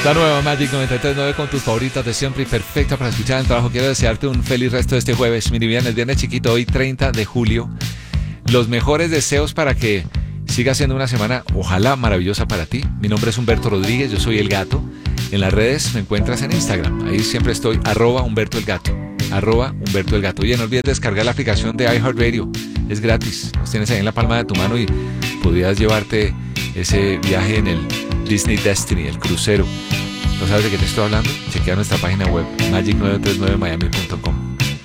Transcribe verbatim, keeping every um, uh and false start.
La nueva Magic noventa y tres punto nueve con tus favoritas de siempre y perfecta para escuchar el trabajo. Quiero desearte un feliz resto de este jueves. Mini viernes, viernes chiquito, hoy treinta de julio. Los mejores deseos para que siga siendo una semana, ojalá, maravillosa para ti. Mi nombre es Humberto Rodríguez, yo soy El Gato. En las redes me encuentras en Instagram. Ahí siempre estoy, arroba Humberto El Gato. Arroba Humberto El Gato. Oye, no olvides descargar la aplicación de iHeartRadio. Es gratis. Los tienes ahí en la palma de tu mano y podrías llevarte ese viaje en el Disney Destiny, el crucero. ¿No sabes de qué te estoy hablando? Chequea nuestra página web magic nueve tres nueve miami punto com.